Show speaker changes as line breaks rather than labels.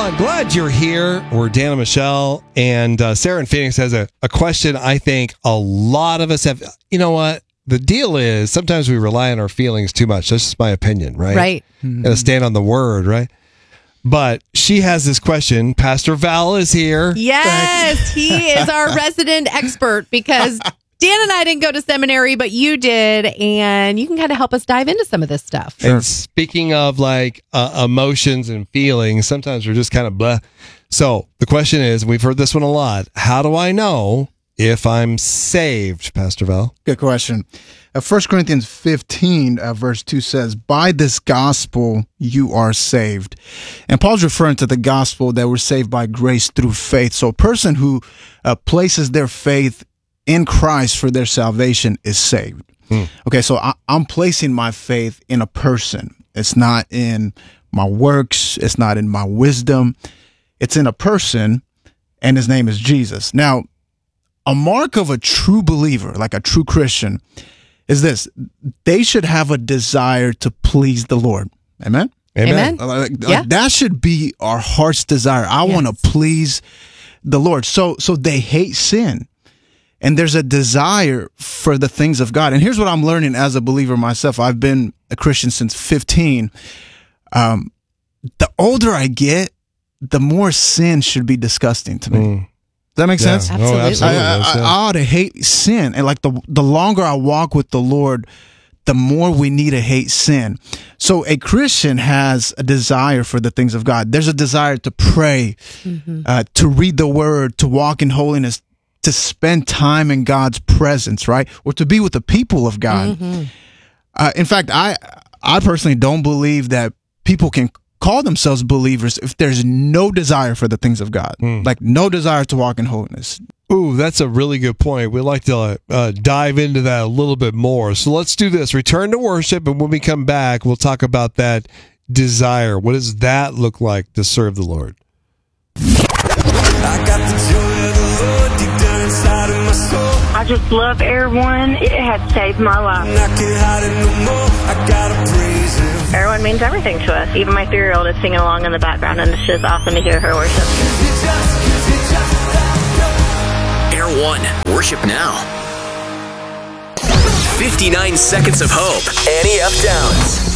I'm glad you're here. We're Dan and Michelle, and Sarah in Phoenix has a question I think a lot of us have. You know what? The deal is sometimes we rely on our feelings too much. That's just my opinion, right?
Right.
Gotta stand on the word, right? But she has this question. Pastor Val is here.
Yes, he is our resident expert because Dan and I didn't go to seminary, but you did, and you can kind of help us dive into some of this stuff.
And speaking of like emotions and feelings, sometimes we're just kind of blah. So the question is, and we've heard this one a lot, how do I know if I'm saved, Pastor Val?
Good question. 1 Corinthians 15, verse 2 says, by this gospel you are saved. And Paul's referring to the gospel that we're saved by grace through faith. So a person who places their faith in Christ for their salvation is saved. Okay, so I'm placing my faith in a person. It's not in my works. It's not in my wisdom. It's in a person, and his name is Jesus. Now, a mark of a true believer, like a true Christian, is this: they should have a desire to please the Lord. Amen?
Amen. Yeah.
That should be our heart's desire. I want to please the Lord. So they hate sin. And there's a desire for the things of God. And here's what I'm learning as a believer myself. I've been a Christian since 15. The older I get, the more sin should be disgusting to me. Does that make sense?
Absolutely.
Oh, absolutely.
I ought to hate sin. And like the longer I walk with the Lord, the more we need to hate sin. So a Christian has a desire for the things of God. There's a desire to pray, to read the word, to walk in holiness, to spend time in God's presence, right? Or to be with the people of God. In fact, I personally don't believe that people can call themselves believers if there's no desire for the things of God, like no desire to walk in holiness.
Ooh, that's a really good point. We'd like to dive into that a little bit more. So let's do this. Return to worship, and when we come back, we'll talk about that desire. What does that look like to serve the Lord?
I got the joy of the Lord deep down inside of my soul.
I just love Air One. It has saved my life.
I can't hide it no more. I gotta praise Him.
Air One means everything to us. Even my 3-year-old is singing along in the background, and it's just awesome to hear her worship.
Air One, worship now. 59 Seconds of Hope. Annie F. Downs.